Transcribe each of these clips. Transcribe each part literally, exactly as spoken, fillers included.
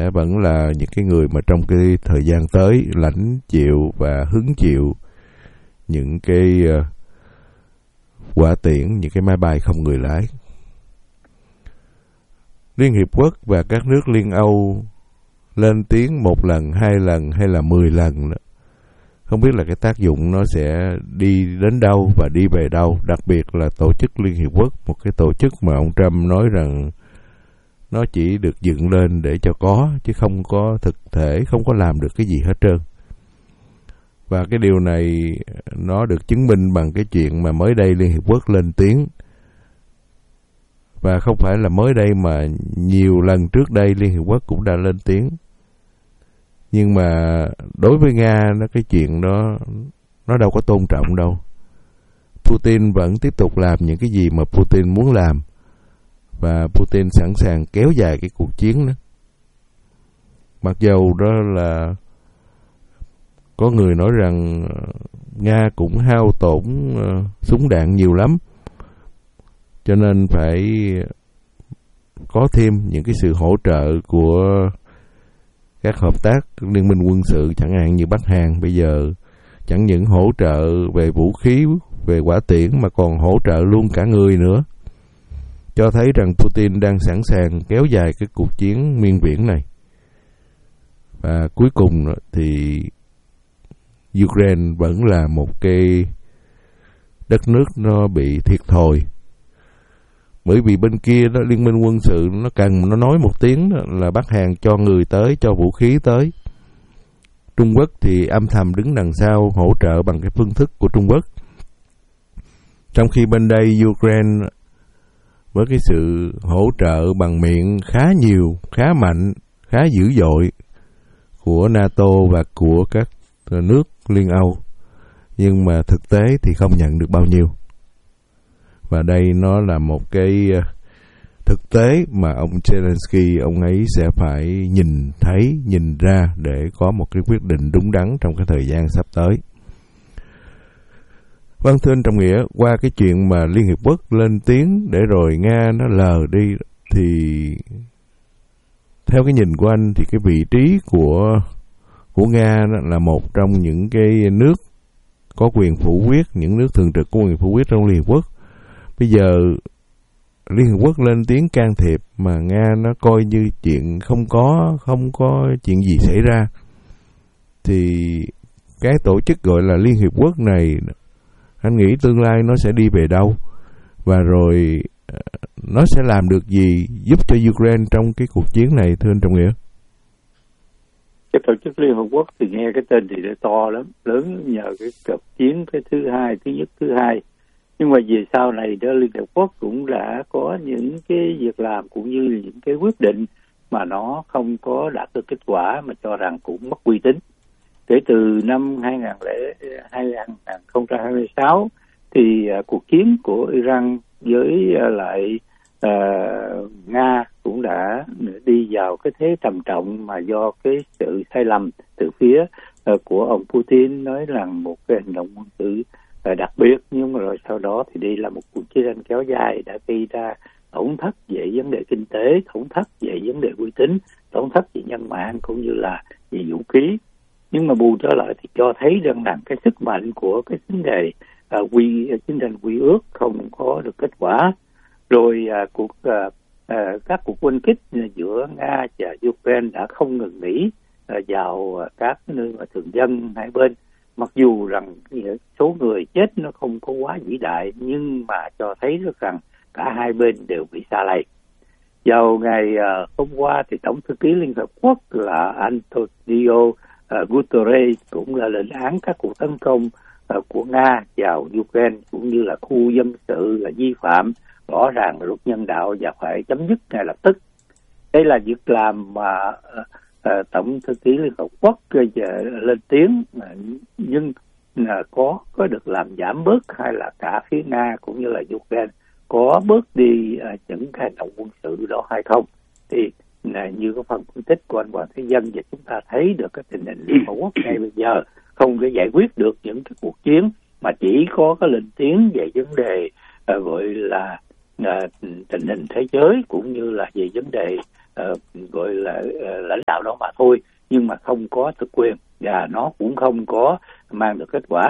sẽ vẫn là những cái người mà trong cái thời gian tới lãnh chịu và hứng chịu những cái uh, quả tiễn, những cái máy bay không người lái. Liên Hiệp Quốc và các nước Liên Âu lên tiếng một lần, hai lần hay là mười lần đó. Không biết là cái tác dụng nó sẽ đi đến đâu và đi về đâu. Đặc biệt là tổ chức Liên Hiệp Quốc, một cái tổ chức mà ông Trump nói rằng nó chỉ được dựng lên để cho có, chứ không có thực thể, không có làm được cái gì hết trơn. Và cái điều này nó được chứng minh bằng cái chuyện mà mới đây Liên Hiệp Quốc lên tiếng. Và không phải là mới đây mà nhiều lần trước đây Liên Hiệp Quốc cũng đã lên tiếng. Nhưng mà đối với Nga, nó cái chuyện đó nó đâu có tôn trọng đâu. Putin vẫn tiếp tục làm những cái gì mà Putin muốn làm. Và Putin sẵn sàng kéo dài cái cuộc chiến đó. Mặc dầu đó là có người nói rằng Nga cũng hao tổn uh, súng đạn nhiều lắm, cho nên phải có thêm những cái sự hỗ trợ của các hợp tác liên minh quân sự, chẳng hạn như Bắc Hàn bây giờ chẳng những hỗ trợ về vũ khí, về quả tiễn mà còn hỗ trợ luôn cả người nữa, cho thấy rằng Putin đang sẵn sàng kéo dài cái cuộc chiến miên viễn này. Và cuối cùng thì Ukraine vẫn là một cái đất nước nó bị thiệt thòi. Bởi vì bên kia đó, liên minh quân sự nó cần nó nói một tiếng đó, là Bắc Hàn cho người tới, cho vũ khí tới. Trung Quốc thì âm thầm đứng đằng sau hỗ trợ bằng cái phương thức của Trung Quốc. Trong khi bên đây Ukraine với cái sự hỗ trợ bằng miệng khá nhiều, khá mạnh, khá dữ dội của NATO và của các nước Liên Âu, nhưng mà thực tế thì không nhận được bao nhiêu. Và đây nó là một cái thực tế mà ông Zelensky, ông ấy sẽ phải nhìn thấy, nhìn ra để có một cái quyết định đúng đắn trong cái thời gian sắp tới. Vâng, thưa anh Trọng Nghĩa, qua cái chuyện mà Liên Hiệp Quốc lên tiếng để rồi Nga nó lờ đi, thì theo cái nhìn của anh thì cái vị trí của của Nga là một trong những cái nước có quyền phủ quyết, những nước thường trực có quyền phủ quyết trong Liên Hiệp Quốc. Bây giờ Liên Hiệp Quốc lên tiếng can thiệp mà Nga nó coi như chuyện không có không có chuyện gì xảy ra, thì cái tổ chức gọi là Liên Hiệp Quốc này, anh nghĩ tương lai nó sẽ đi về đâu, và rồi nó sẽ làm được gì giúp cho Ukraine trong cái cuộc chiến này, thưa anh Trọng Nghĩa? Cái tổ chức Liên Hợp Quốc thì nghe cái tên thì nó to lắm, lớn nhờ cái cuộc chiến cái thứ hai, thứ nhất, thứ hai. Nhưng mà về sau này đó, Liên Hợp Quốc cũng đã có những cái việc làm cũng như những cái quyết định mà nó không có đạt được kết quả, mà cho rằng cũng mất uy tín. Kể từ năm hai không hai sáu thì uh, cuộc chiến của Iran với uh, lại uh, Nga cũng đã đi vào cái thế trầm trọng, mà do cái sự sai lầm từ phía uh, của ông Putin nói là một cái hành động quân sự uh, đặc biệt, nhưng mà rồi sau đó thì đây là một cuộc chiến tranh kéo dài đã gây ra tổn thất về vấn đề kinh tế, tổn thất về vấn đề uy tín, tổn thất về nhân mạng cũng như là về vũ khí. Nhưng mà bù trở lại thì cho thấy rằng là cái sức mạnh của cái vấn đề uh, quy chiến tranh quy ước không có được kết quả. Rồi uh, cuộc uh, uh, các cuộc quân kích giữa Nga và Ukraine đã không ngừng nghỉ uh, vào uh, các nơi mà thường dân hai bên. Mặc dù rằng số người chết nó không có quá vĩ đại, nhưng mà cho thấy được rằng cả hai bên đều bị sa lầy. Vào ngày uh, hôm qua thì Tổng thư ký Liên Hợp Quốc là Antonio uh, Guterres cũng là lên án các cuộc tấn công uh, của Nga vào Ukraine cũng như là khu dân sự là vi phạm rõ ràng luật nhân đạo và phải chấm dứt ngay lập tức. Đây là việc làm mà uh, uh, Tổng thư ký Liên Hợp Quốc uh, lên tiếng, uh, nhưng uh, có có được làm giảm bớt hay là cả phía Nga cũng như là Ukraine có bớt đi uh, những cái hành động quân sự đó hay không? Thì uh, như cái phần phân tích của anh Hoàng Thế Dân, và chúng ta thấy được cái tình hình Liên Hợp Quốc ngay bây giờ không thể giải quyết được những cái cuộc chiến, mà chỉ có cái lên tiếng về vấn đề uh, gọi là uh, tình hình thế giới cũng như là về vấn đề uh, gọi là uh, lãnh đạo đó mà thôi, nhưng mà không có thực quyền và nó cũng không có mang được kết quả.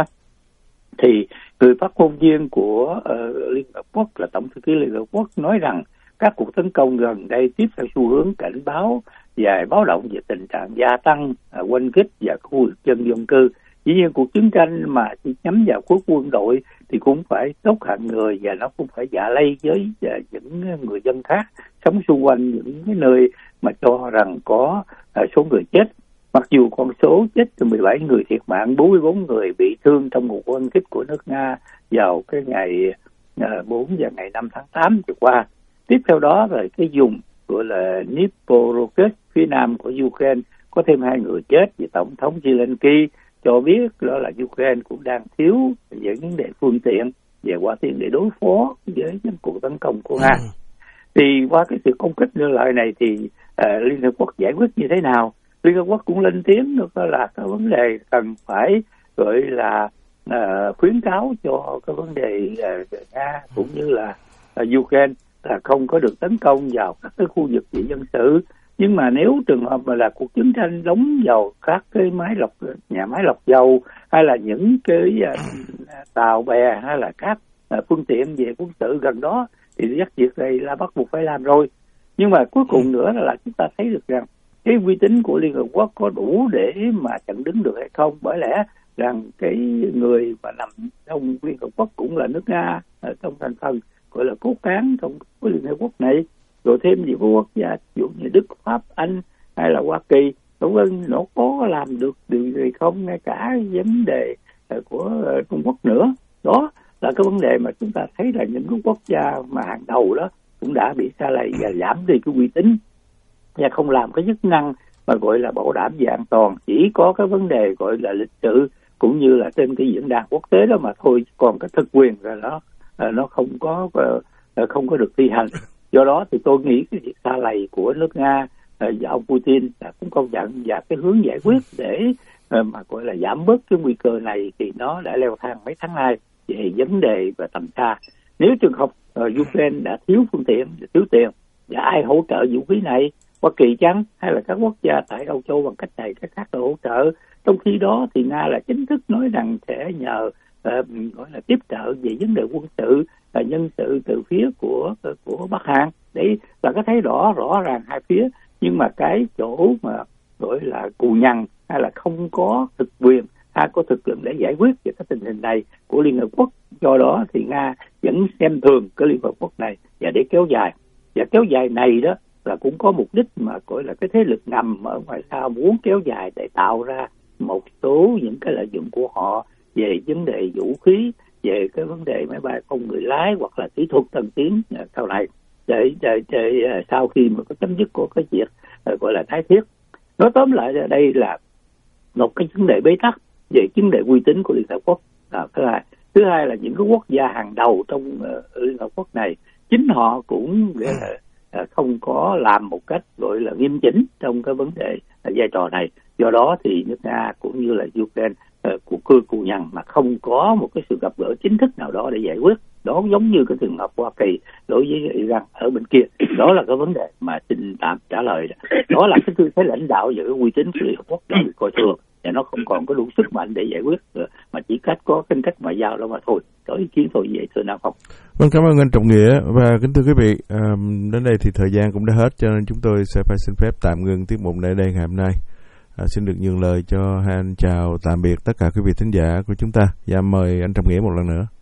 Thì người phát ngôn viên của uh, Liên Hợp Quốc là Tổng thư ký Liên Hợp Quốc nói rằng các cuộc tấn công gần đây tiếp theo xu hướng cảnh báo và báo động về tình trạng gia tăng uh, oanh kích và khu vực dân dân cư. Dĩ nhiên cuộc chiến tranh mà chỉ nhắm vào quốc quân đội thì cũng phải đốt hạng người, và nó cũng phải dạ lây với uh, những người dân khác sống xung quanh những cái nơi mà cho rằng có uh, số người chết. Mặc dù con số chết từ mười bảy người thiệt mạng, bốn mươi bốn người bị thương trong một oanh kích của nước Nga vào cái ngày uh, bốn và ngày năm tháng tám vừa qua. Tiếp theo đó là cái vùng gọi là Dnipro phía nam của Ukraine có thêm hai người chết, và Tổng thống Zelensky cho biết đó là Ukraine cũng đang thiếu những vấn đề phương tiện về hỏa tiễn để đối phó với những cuộc tấn công của Nga. Thì qua cái sự công kích như loại này thì uh, Liên Hợp Quốc giải quyết như thế nào? Liên Hợp Quốc cũng lên tiếng đó là cái vấn đề cần phải gọi là uh, khuyến cáo cho cái vấn đề uh, Nga cũng như là uh, Ukraine là không có được tấn công vào các cái khu vực về dân sự. Nhưng mà nếu trường hợp mà là cuộc chiến tranh đóng vào các cái máy lọc, nhà máy lọc dầu, hay là những cái uh, tàu bè, hay là các uh, phương tiện về quân sự gần đó, thì chắc việc này là bắt buộc phải làm rồi. Nhưng mà cuối cùng nữa là chúng ta thấy được rằng cái uy tín của Liên Hợp Quốc có đủ để mà chặn đứng được hay không, bởi lẽ rằng cái người mà nằm trong Liên Hợp Quốc cũng là nước Nga ở trong thành phần gọi là cốt cán trong cái Liên Hợp Quốc này, rồi thêm nhiều quốc gia ví dụ như Đức, Pháp, Anh hay là Hoa Kỳ, vân vân, nó có làm được điều gì không, ngay cả vấn đề của Trung Quốc nữa. Đó là cái vấn đề mà chúng ta thấy là những cái quốc gia mà hàng đầu đó cũng đã bị sa lầy và giảm đi cái uy tín và không làm cái chức năng mà gọi là bảo đảm về an toàn, chỉ có cái vấn đề gọi là lịch sử cũng như là trên cái diễn đàn quốc tế đó mà thôi, còn cái thực quyền là nó nó không có không có được thi hành. Do đó thì tôi nghĩ cái việc sa lầy của nước Nga và ông Putin cũng công nhận, và cái hướng giải quyết để mà gọi là giảm bớt cái nguy cơ này thì nó đã leo thang mấy tháng nay về vấn đề và tầm xa. Nếu trường hợp uh, Ukraine đã thiếu phương tiện, thiếu tiền, và ai hỗ trợ vũ khí này? Hoa Kỳ chăng, hay là các quốc gia tại Âu Châu bằng cách này cách khác để hỗ trợ? Trong khi đó thì Nga là chính thức nói rằng sẽ nhờ uh, gọi là tiếp trợ về vấn đề quân sự, uh, nhân sự từ phía của uh, của Bắc Hàn. Đấy là cái thấy rõ rõ ràng hai phía. Nhưng mà cái chỗ mà gọi là cù nhằn hay là không có thực quyền hay có thực lực để giải quyết về cái tình hình này của Liên Hợp Quốc. Do đó thì Nga vẫn xem thường cái Liên Hợp Quốc này và để kéo dài. Và kéo dài này đó là cũng có mục đích mà gọi là cái thế lực ngầm ở ngoài sau muốn kéo dài để tạo ra một số những cái lợi dụng của họ về vấn đề vũ khí, về cái vấn đề máy bay không người lái hoặc là kỹ thuật tân tiến sau này, để, để, để sau khi mà có chấm dứt của cái việc gọi là tái thiết. Nói tóm lại đây là một cái vấn đề bế tắc về vấn đề uy tín của Liên Hợp Quốc. À, thứ hai, thứ hai là những cái quốc gia hàng đầu trong uh, Liên Hợp Quốc này, chính họ cũng uh, uh, không có làm một cách gọi là nghiêm chỉnh trong cái vấn đề uh, vai trò này. Do đó thì nước Nga cũng như là Ukraine uh, của cư cù nhằn mà không có một cái sự gặp gỡ chính thức nào đó để giải quyết. Đó giống như cái trường hợp Hoa Kỳ đối với Iran ở bên kia. Đó là cái vấn đề mà xin tạm trả lời. Đó là cái tư thế lãnh đạo và cái uy tín của Liên Hợp Quốc đã bị coi thường, và nó không còn có đủ sức mạnh để giải quyết nữa, mà chỉ cách có cái cách ngoại giao đó mà thôi. Có ý kiến thôi vậy thưa Nam Phong. Vâng, cảm ơn anh Trọng Nghĩa. Và kính thưa quý vị, à, đến đây thì thời gian cũng đã hết, cho nên chúng tôi sẽ phải xin phép tạm ngừng tiết mục này đây ngày hôm nay. À, xin được nhường lời cho hai anh chào tạm biệt tất cả quý vị thính giả của chúng ta. Và mời anh Trọng Nghĩa một lần nữa.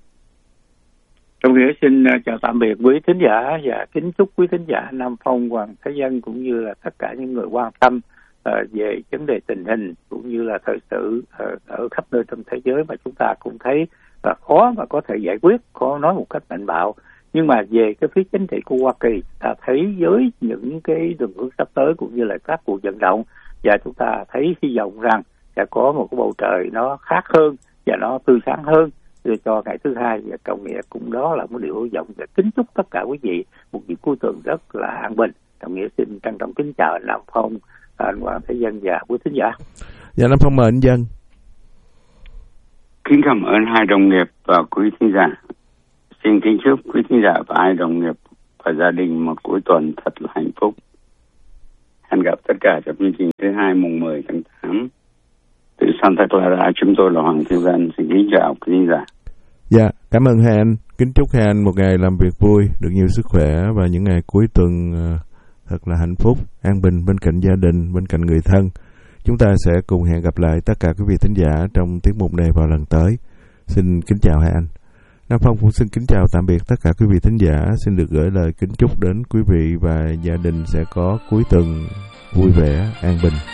Trọng Nghĩa xin chào tạm biệt quý thính giả và kính chúc quý thính giả Nam Phong, Hoàng Thế Dân cũng như là tất cả những người quan tâm uh, về vấn đề tình hình cũng như là thời sự uh, ở khắp nơi trong thế giới mà chúng ta cũng thấy là khó mà có thể giải quyết, khó nói một cách mạnh bạo. Nhưng mà về cái phía chính trị của Hoa Kỳ, ta thấy với những cái đường hướng sắp tới cũng như là các cuộc vận động, và chúng ta thấy hy vọng rằng sẽ có một cái bầu trời nó khác hơn và nó tươi sáng hơn cho ngày thứ hai. Và Trọng Nghĩa cũng đó là một điều hy vọng để kính chúc tất cả quý vị một dịp cuối tuần rất là an bình. Trọng Nghĩa xin trân trọng kính chào anh Nam Phong, anh Hoàng Thế Dân và quý thính giả. Dạ, Nam Phong mời anh Dân. Kính cảm ơn hai đồng nghiệp và quý thính giả. Xin kính chúc quý thính giả và hai đồng nghiệp và gia đình một cuối tuần thật là hạnh phúc. hẹn gặp tất cả trong chương trình thứ hai mùng mười tháng tám. Từ Santa Clara, chúng tôi là Hoàng Thiên Dân. Xin kính chào quý khán giả. Dạ, cảm ơn hai anh. Kính chúc hai anh một ngày làm việc vui, được nhiều sức khỏe và những ngày cuối tuần uh, thật là hạnh phúc, an bình bên cạnh gia đình, bên cạnh người thân. Chúng ta sẽ cùng hẹn gặp lại tất cả quý vị thính giả trong tiết mục này vào lần tới. Xin kính chào hai anh. Nam Phong cũng xin kính chào tạm biệt tất cả quý vị thính giả. Xin được gửi lời kính chúc đến quý vị và gia đình sẽ có cuối tuần vui vẻ, an bình.